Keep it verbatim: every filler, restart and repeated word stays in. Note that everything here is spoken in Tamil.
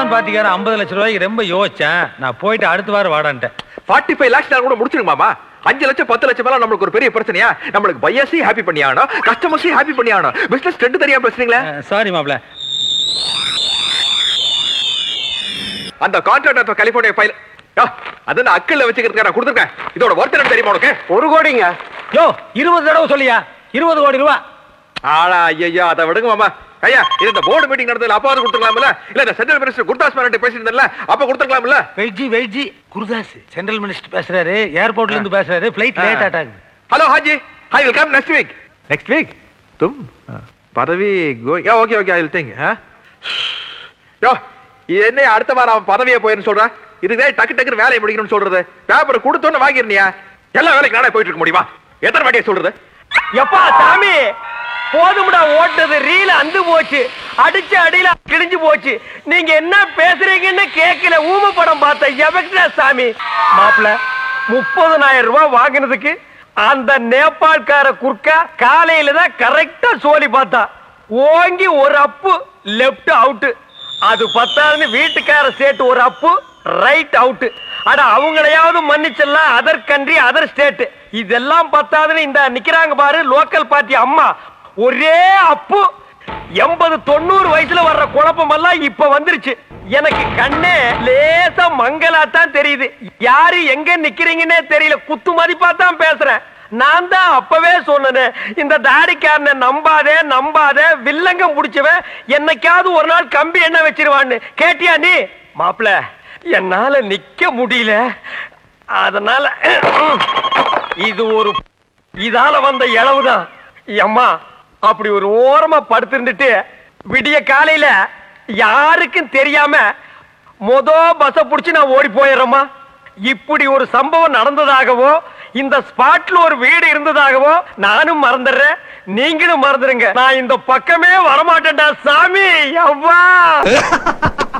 அட்வான்ஸ் பாத்திக்கார ஐம்பது லட்சம் ரூபாய்க்கு ரொம்ப யோசிச்சேன். நான் போயிட்டு அடுத்த வாரம் வாடான்ட்டேன். ஃபார்ட்டி ஃபைவ் லேக்ஸ் கூட முடிச்சிருங்க மாமா. அஞ்சு லட்சம் பத்து லட்சம் மேல நம்மளுக்கு ஒரு பெரிய பிரச்சனையா? நம்மளுக்கு பையர்ஸையும் ஹாப்பி பண்ணி ஆகணும், கஸ்டமர்ஸையும் ஹாப்பி பண்ணி ஆகணும். பிசினஸ் ரெண்டு தெரியாம பேசுறீங்களா? சாரி மாப்ள. அந்த கான்ட்ராக்ட் கலிபோர்னியா ஃபைல் அது நான் அக்கல்ல வச்சுக்கிறதுக்கு நான் கொடுத்துருக்கேன். இதோட ஒர்த் என்ன தெரியுமா உனக்கு? ஒரு கோடிங்க. யோ இருபது தடவை சொல்லியா? இருபது கோடி ரூபா. ஆளா ஐயா, அதை விடுங்க மாமா. ஐயா, இது இந்த போர்டு மீட்டிங் நடந்ததுல அப்பாவது கொடுத்துக்கலாம்ல? இல்ல இந்த சென்ட்ரல் மினிஸ்டர் குர்தாஸ் மேனன் பேசியிருந்தல அப்ப கொடுத்துக்கலாம்ல? வெயிட்ஜி வெயிட்ஜி குருதாஸ் சென்ட்ரல் மினிஸ்டர் பேசுறாரு, ஏர்போர்ட்ல இருந்து பேசுறாரு, flight late ஆட்டாங்க. Hello Haji, I will come next week. Next week तुम பதவி going. Okay okay, I will think. யோ என்ன அடுத்த வாரம் அவன் பதவியே போயிருன்னு சொல்றான். இதுவே டக்கு டக்குன்னு வேலையை முடிக்கணும்னு சொல்றது. பேப்பர் கொடுத்தோன்னு வாங்கிருந்தியா? எல்லா வேலைக்கு நானே போயிட்டு இருக்க முடியுமா? எத்தனை வாட்டியை சொல்றது? எப்பா சாமி போதும்டா, ஓட்டது ரீல அந்து போச்சு, அடிச்ச அடியில கிழிஞ்சு போச்சு. நீங்க என்ன பேசுறீங்கன்னு கேட்கல, ஊம படம் பார்த்த எவக்டா சாமி. மாப்பிள முப்பதனாயிரம் ரூபாய் வாங்கினதுக்கு அந்த நேபாள்கார குர்க்கா காலையில தான் கரெக்டா சோலி பார்த்தா, ஓங்கி ஒரு அப்பு லெப்ட் அவுட். அது பத்தாதுன்னு வீட்டுக்கார சேர்த்து ஒரு அப்பு ரைட் அவுட். அட அவங்களையாவது மன்னிச்சிடலாம், அதர் கண்ட்ரி அதர் ஸ்டேட். இதெல்லாம் பத்தாதுன்னு இந்த நிக்கிறாங்க பாரு லோக்கல் பார்ட்டி அம்மா, ஒரே அப்பு. எண்பது தொண்ணூறு வயசுல வர்ற குழப்பம் எல்லாம் இப்ப வந்துருச்சு. எனக்கு கண்ணே லேசா மங்கலாத்தான் தெரியுது. யாரு எங்க நிக்கிறீங்கன்னே தெரியல. குத்து மதிப்பா தான் பேசுறேன். நான் தான் அப்பவே சொன்னேன், இந்த தாடிக்காரனை நம்பாதே நம்பாதே, வில்லங்கம் முடிச்சவன் என்னைக்காவது ஒரு நாள் கம்பி என்ன வச்சிருவான்னு. கேட்டியா நீ? மாப்பிள என்னால நிக்க முடியல, அதனால இது ஒரு இதால வந்த இளவுதான். அம்மா அப்படி ஒரு ஓரமா படுத்திருந்துட்டு விடிய காலையில யாருக்கும் தெரியாம மொத பஸ் புடிச்சு நான் ஓடி போயிடுறேம்மா. இப்படி ஒரு சம்பவம் நடந்ததாகவோ இந்த ஸ்பாட்ல ஒரு வீடு இருந்ததாகவோ நானும் மறந்துடுறேன், நீங்களும் மறந்துடுங்க. நான் இந்த பக்கமே வரமாட்டேன்டா சாமி. அவ்வா